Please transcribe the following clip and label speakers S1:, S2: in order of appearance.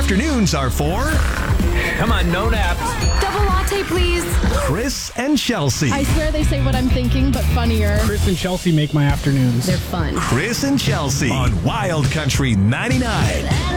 S1: afternoons are for
S2: Come on, no naps.
S3: Double latte, please.
S1: Chris and Chelsea.
S4: I swear they say what I'm thinking, but funnier.
S5: Chris and Chelsea make my afternoons.
S3: They're fun.
S1: Chris and Chelsea on Wild Country 99.